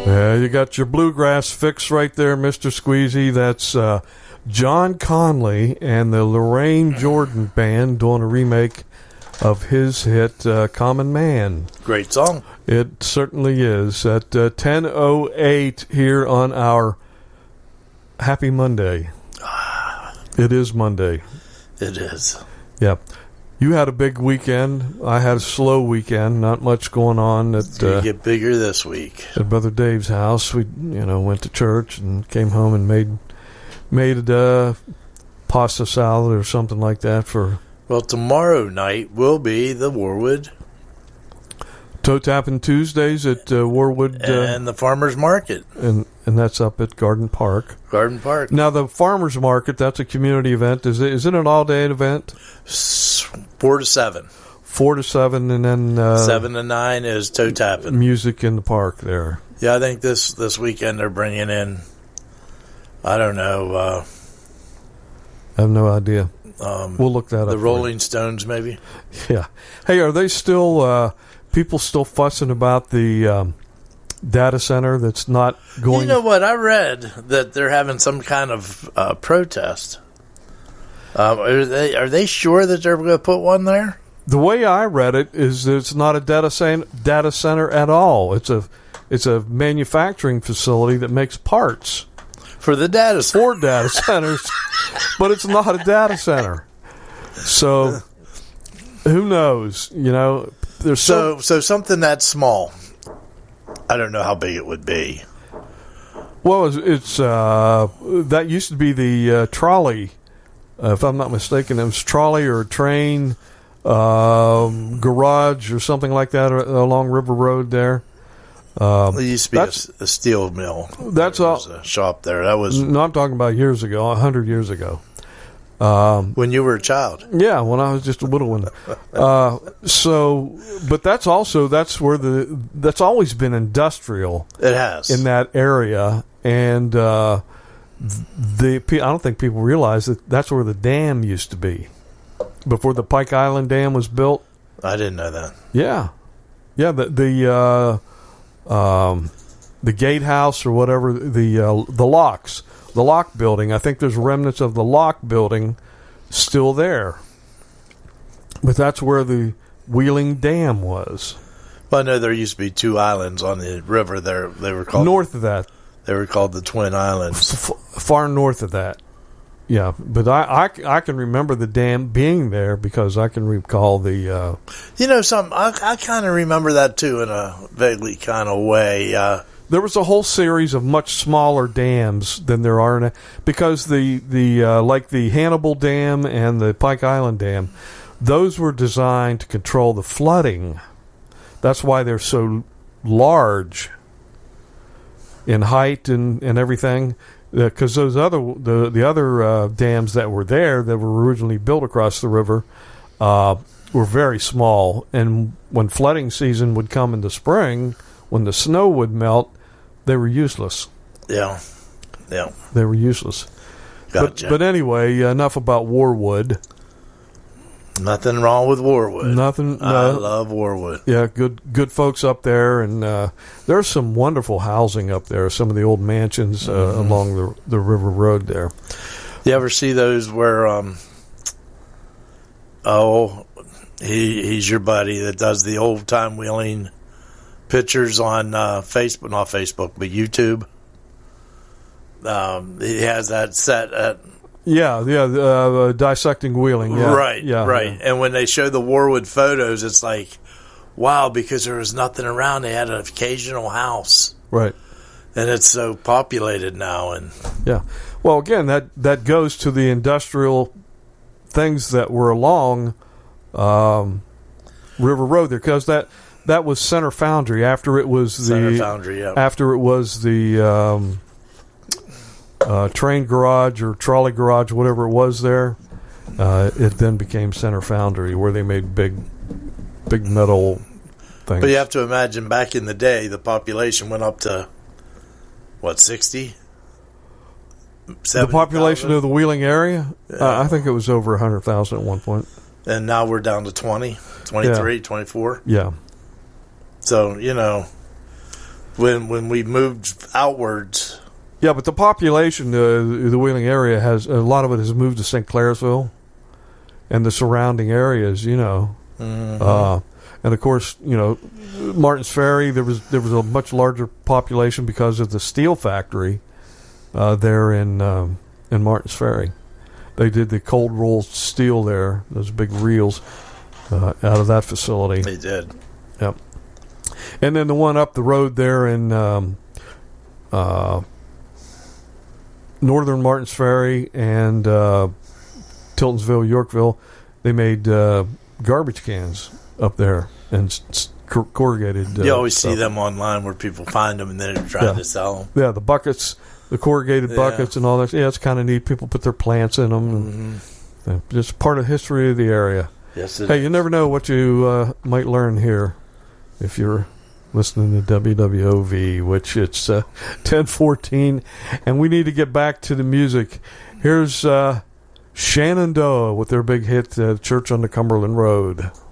Yeah, you got your bluegrass fix right there, Mr. Squeezy. That's John Conley and the Lorraine Jordan Band doing a remake of his hit Common Man. Great song. It certainly is. At 10:08 here on our Happy Monday. It is Monday. It is. Yeah. You had a big weekend. I had a slow weekend. Not much going on. It's going to get bigger this week. At Brother Dave's house. We, went to church and came home and made pasta salad or something like that for... Well, tomorrow night will be the Warwood. Toe Tapping Tuesdays at Warwood. And the Farmer's Market. And that's up at Garden Park. Garden Park. Now, the Farmer's Market, that's a community event. Is it an all-day event? 4 to 7. 4 to 7, and then... 7 to 9 is Toe Tapping. Music in the park there. Yeah, I think this weekend they're bringing in, I don't know... I have no idea. We'll look that up. The Rolling Stones, maybe? Yeah. Hey, are they still... people still fussing about the data center that's not going... You know what? I read that they're having some kind of protest. Are they sure that they're going to put one there? The way I read it is that it's not a data center at all. It's a manufacturing facility that makes parts for the data center. For data centers, but it's not a data center. So who knows? There's so something that small. I don't know how big it would be. Well, it's that used to be the trolley. If I'm not mistaken, it was trolley or train garage or something like that along River Road there. There used to be a steel mill. That's there was a shop there. That was no, I'm talking about years ago, 100 years ago. When you were a child. Yeah, when I was just a little one. But that's where that's always been industrial. It has. In that area. And I don't think people realize that that's where the dam used to be. Before the Pike Island Dam was built. I didn't know that. Yeah. Yeah, the gatehouse or whatever, the locks. The lock building, I think there's remnants of the lock building still there. But that's where the Wheeling Dam was. Well, I know there used to be two islands on the river there. They were called... North of that. They were called the Twin Islands. Far north of that. Yeah, but I can remember the dam being there because I can recall the... I kind of remember that too in a vaguely kind of way. There was a whole series of much smaller dams than there are now, because the like the Hannibal Dam and the Pike Island Dam, those were designed to control the flooding. That's why they're so large in height and everything. Because those the other dams that were there that were originally built across the river were very small, and when flooding season would come in the spring, when the snow would melt, they were useless. Yeah. They were useless. Gotcha. But anyway, enough about Warwood. Nothing wrong with Warwood. Nothing. I love Warwood. Yeah, good folks up there, and there's some wonderful housing up there. Some of the old mansions along the river road there. You ever see those where he's your buddy that does the old time wheeling pictures on Facebook, not Facebook, but YouTube. He has that set at dissecting wheeling. Yeah. Right. Yeah. And when they show the Warwood photos, it's like, wow, because there was nothing around. They had an occasional house. Right. And it's so populated now. And yeah. Well, again, that goes to the industrial things that were along River Road there, because that was Center Foundry after it was the train garage or trolley garage, whatever it was there. It then became Center Foundry, where they made big metal things. But you have to imagine back in the day, the population went up to, 60? 70, the population 000? Of the Wheeling area? Yeah. I think it was over 100,000 at one point. And now we're down to 20, 23, 24? Yeah. So, when we moved outwards. Yeah, but the population, the Wheeling area, has a lot of it has moved to St. Clairsville and the surrounding areas, you know. Mm-hmm. And of course, you know, Martins Ferry, there was a much larger population because of the steel factory there in Martins Ferry. They did the cold rolled steel there, those big reels out of that facility. They did. Yep. And then the one up the road there in northern Martins Ferry and Tiltonsville, Yorkville, they made garbage cans up there and corrugated. You always stuff. see them online where people find them and then they're trying to sell them. Yeah, the buckets, the corrugated buckets and all that. Yeah, it's kind of neat. People put their plants in them. Mm-hmm. And just part of the history of the area. Yes, it Hey, is. you never know what you might learn here if you're listening to WWOV, which it's 10:14, and we need to get back to the music. Here's Shenandoah with their big hit, Church on the Cumberland Road.